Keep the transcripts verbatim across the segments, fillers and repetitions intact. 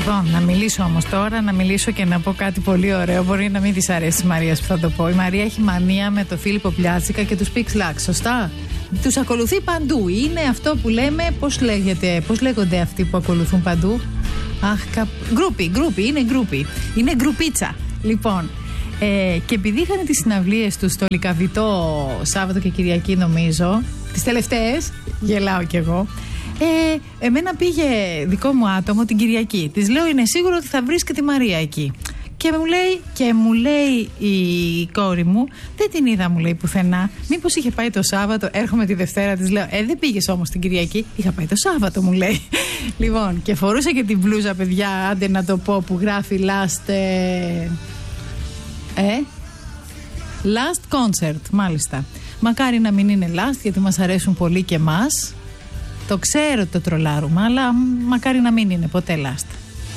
Λοιπόν, να μιλήσω όμως τώρα, να μιλήσω και να πω κάτι πολύ ωραίο. Μπορεί να μην της αρέσει τη Μαρία που θα το πω. Η Μαρία έχει μανία με το Φίλιππο Πλιάτσικα και τους Pix Lux, σωστά. Τους ακολουθεί παντού. Είναι αυτό που λέμε, πώς λέγεται, πώς λέγονται αυτοί που ακολουθούν παντού. Αχ, κα... γκρούπι, γκρούπι, είναι γκρούπι. Είναι γκρουπίτσα. Λοιπόν, ε, και επειδή είχαν τις συναυλίες τους στο Λυκαβητό Σάββατο και Κυριακή, νομίζω, τις τελευταίες, γελάω κι εγώ. Ε, εμένα πήγε δικό μου άτομο την Κυριακή. Της λέω, είναι σίγουρο ότι θα βρεις και τη Μαρία εκεί. Και μου λέει, και μου λέει η κόρη μου, δεν την είδα, μου λέει, πουθενά. Μήπως είχε πάει το Σάββατο. Έρχομαι τη Δευτέρα, της λέω, ε, δεν πήγες όμως την Κυριακή. Είχα πάει το Σάββατο, μου λέει. Λοιπόν, και φορούσα και την μπλούζα, παιδιά, άντε να το πω, που γράφει last. Ε, ε last concert, μάλιστα. Μακάρι να μην είναι last, γιατί μας αρέσουν πολύ και εμάς. Το ξέρω το τρολάρουμε, αλλά μακάρι να μην είναι ποτέ last.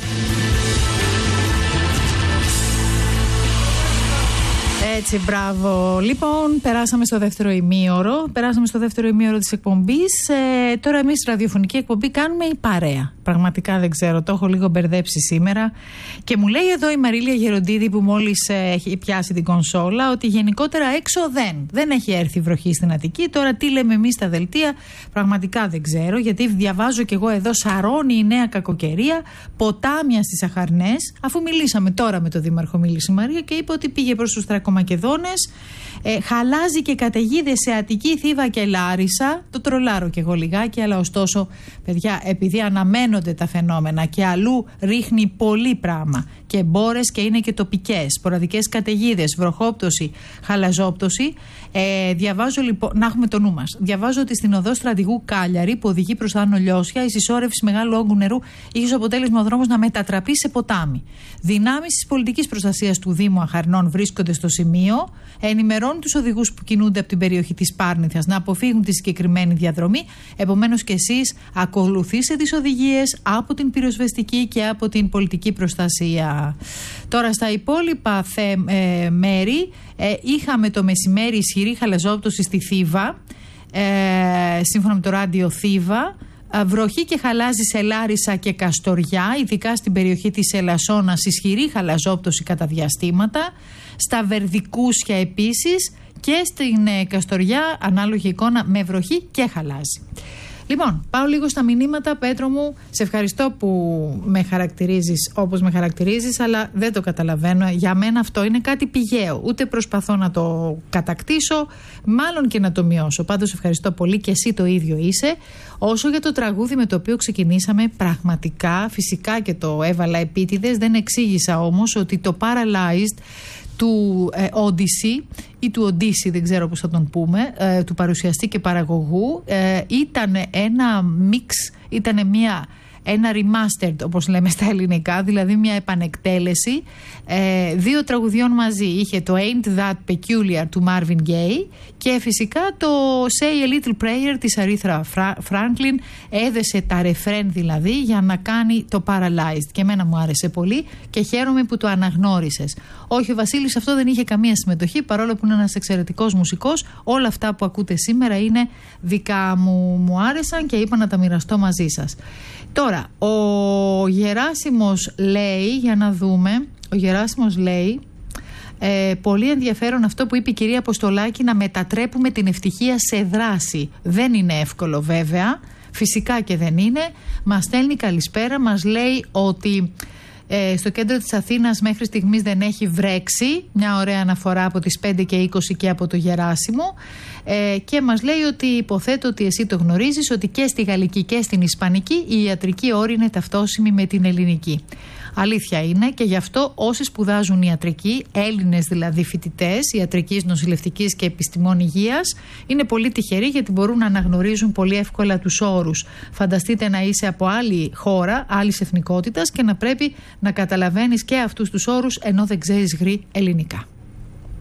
Έτσι, μπράβο. Λοιπόν, περάσαμε στο δεύτερο ημίωρο. Περάσαμε στο δεύτερο ημίωρο της εκπομπής. Ε, τώρα εμείς ραδιοφωνική εκπομπή κάνουμε η παρέα. Πραγματικά δεν ξέρω, το έχω λίγο μπερδέψει σήμερα. Και μου λέει εδώ η Μαρίλια Γεροντίδη, που μόλις ε, έχει πιάσει την κονσόλα, ότι γενικότερα έξω δεν. Δεν έχει έρθει βροχή στην Αττική. Τώρα τι λέμε εμείς στα δελτία, πραγματικά δεν ξέρω. Γιατί διαβάζω κι εγώ εδώ, σαρώνει η νέα κακοκαιρία, ποτάμια στις Αχαρνές. Αφού μιλήσαμε τώρα με τον Δήμαρχο, μίλησε η Μαρία και είπε ότι πήγε προς τους Θρακομακεδόνες. Ε, χαλάζει και καταιγίδες σε Αττική, Θήβα και Λάρισα. Το τρολάρω κι εγώ λιγάκι, αλλά ωστόσο, παιδιά, επειδή αναμένονται τα φαινόμενα και αλλού ρίχνει πολύ πράγμα και μπόρες και είναι και τοπικές, σποραδικές καταιγίδες, βροχόπτωση, χαλαζόπτωση. Ε, διαβάζω λοιπόν, να έχουμε το νου μας. Διαβάζω ότι στην οδό Στρατηγού Κάλιαρη, που οδηγεί προς τα Άνω Λιώσια, η συσσόρευση μεγάλου όγκου νερού είχε ως αποτέλεσμα ο δρόμος να μετατραπεί σε ποτάμι. Δυνάμεις της πολιτικής προστασίας του Δήμου Αχαρνών βρίσκονται στο σημείο, ενημερώνουν τους οδηγούς που κινούνται από την περιοχή της Πάρνηθας να αποφύγουν τη συγκεκριμένη διαδρομή. Επομένως και εσείς ακολουθήστε τις οδηγίες από την πυροσβεστική και από την πολιτική προστασία. Τώρα στα υπόλοιπα θε, ε, μέρη ε, είχαμε το μεσημέρι ισχυρή χαλαζόπτωση στη Θήβα, ε, σύμφωνα με το ράντιο Θήβα. Βροχή και χαλάζι σε Λάρισα και Καστοριά, ειδικά στην περιοχή της Ελασσόνας, ισχυρή χαλαζόπτωση κατά διαστήματα. Στα Βερδικούσια επίσης και στην ε, Καστοριά ανάλογη εικόνα με βροχή και χαλάζι. Λοιπόν, πάω λίγο στα μηνύματα. Πέτρο μου, σε ευχαριστώ που με χαρακτηρίζεις όπως με χαρακτηρίζεις, αλλά δεν το καταλαβαίνω. Για μένα αυτό είναι κάτι πηγαίο. Ούτε προσπαθώ να το κατακτήσω, μάλλον και να το μειώσω. Πάντως ευχαριστώ πολύ και εσύ το ίδιο είσαι. Όσο για το τραγούδι με το οποίο ξεκινήσαμε, πραγματικά, φυσικά και το έβαλα επίτηδες, δεν εξήγησα όμως ότι το Paralyzed του ε, Odyssey ή του Odyssey, δεν ξέρω πώς θα τον πούμε, ε, του παρουσιαστή και παραγωγού, ε, ήταν ένα mix, ήταν μια, ένα remastered, όπως λέμε στα ελληνικά, δηλαδή μια επανεκτέλεση ε, δύο τραγουδιών μαζί. Είχε το Ain't That Peculiar του Marvin Gaye και φυσικά το Say a Little Prayer της Aretha Franklin. Έδεσε τα ρεφρέν δηλαδή για να κάνει το Paralyzed και εμένα μου άρεσε πολύ και χαίρομαι που το αναγνώρισες. Όχι, ο Βασίλης αυτό δεν είχε καμία συμμετοχή, παρόλο που είναι ένας εξαιρετικός μουσικός. Όλα αυτά που ακούτε σήμερα είναι δικά μου, μου άρεσαν και είπα να τα μοιραστώ μαζί σας. Τώρα, ο Γεράσιμος λέει, για να δούμε, ο Γεράσιμος λέει, ε, πολύ ενδιαφέρον αυτό που είπε η κυρία Αποστολάκη, να μετατρέπουμε την ευτυχία σε δράση. Δεν είναι εύκολο βέβαια, φυσικά και δεν είναι. Μας στέλνει καλησπέρα, μας λέει ότι ε, στο κέντρο της Αθήνας μέχρι στιγμής δεν έχει βρέξει. Μια ωραία αναφορά από τις πέντε και είκοσι και από το Γεράσιμο. Ε, και μας λέει ότι υποθέτω ότι εσύ το γνωρίζεις, ότι και στη γαλλική και στην ισπανική η ιατρική όρη είναι ταυτόσιμη με την ελληνική. Αλήθεια είναι, και γι' αυτό όσοι σπουδάζουν ιατρική, Έλληνες δηλαδή φοιτητές ιατρικής, νοσηλευτικής και επιστημών υγείας, είναι πολύ τυχεροί γιατί μπορούν να αναγνωρίζουν πολύ εύκολα τους όρους. Φανταστείτε να είσαι από άλλη χώρα, άλλης εθνικότητας και να πρέπει να καταλαβαίνεις και αυτούς τους όρους ενώ δεν ξέρεις γρή ελληνικά.